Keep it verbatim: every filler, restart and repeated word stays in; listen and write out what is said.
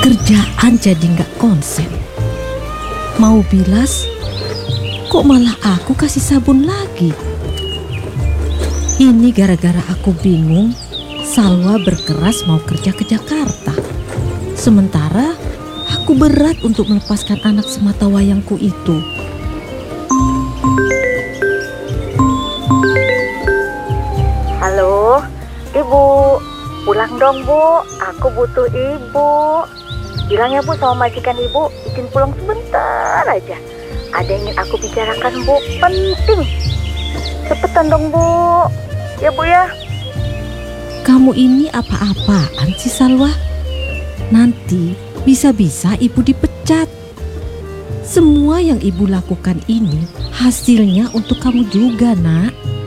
kerjaan jadi nggak konsen. Mau bilas, kok malah aku kasih sabun lagi. Ini gara-gara aku bingung Salwa berkeras mau kerja ke Jakarta. Sementara aku berat untuk melepaskan anak semata wayangku itu. Halo, Ibu. Pulang dong, Bu. Aku butuh Ibu. Bilang ya, Bu, sama majikan Ibu, izin pulang sebentar aja. Ada yang ingin aku bicarakan, Bu. Penting. Cepetan dong, Bu. Ya, Bu ya. Kamu ini apa-apaan sih, Salwa? Nanti bisa-bisa ibu dipecat. Semua yang ibu lakukan ini hasilnya untuk kamu juga, Nak.